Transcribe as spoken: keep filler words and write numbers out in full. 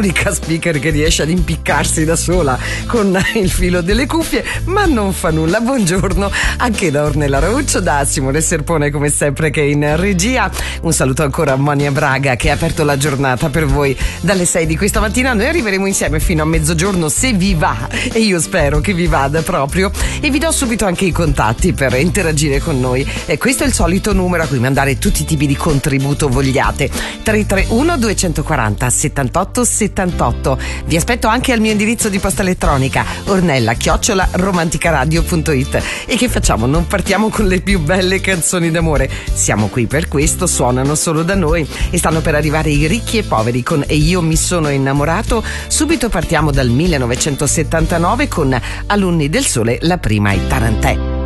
l'unica speaker che riesce ad impiccarsi da sola con il filo delle cuffie, ma non fa nulla. Buongiorno anche da Ornella Rauccio, da Simone Serpone come sempre che è in regia. Un saluto ancora a Monia Braga che ha aperto la giornata per voi dalle sei di questa mattina. Noi arriveremo insieme fino a mezzogiorno se vi va, e io spero che vi vada proprio, e vi do subito anche i contatti per interagire con noi. E questo è il solito numero a cui mandare tutti i tipi di contributo vogliate: tre tre uno due quattro zero settantotto settantotto. Vi aspetto anche al mio indirizzo di posta elettronica ornella chiocciola romanticaradio punto it. E che facciamo? Non partiamo con le più belle canzoni d'amore? Siamo qui per questo, suonano solo da noi e stanno per arrivare i ricchi e poveri con E io mi sono innamorato. Subito partiamo dal millenovecentosettantanove con Alunni del Sole, la prima è Tarantè.